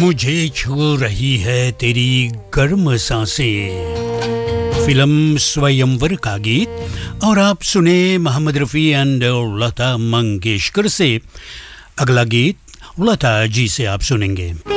मुझे छू रही है तेरी गर्म सांसें, फिल्म स्वयंवर का गीत। और आप सुने मोहम्मद रफ़ी एंड लता मंगेशकर से। अगला गीत लता जी से आप सुनेंगे।